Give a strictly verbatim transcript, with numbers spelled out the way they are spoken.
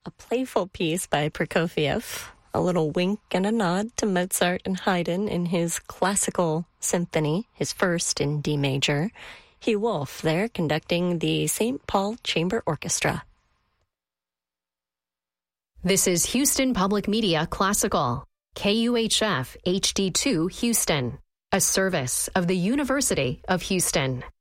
a playful piece by Prokofiev, a little wink and a nod to Mozart and Haydn in his classical symphony, his first in D major. Hugh Wolf there conducting the Saint Paul Chamber Orchestra. This is Houston Public Media Classical, K U H F H D two Houston, a service of the University of Houston.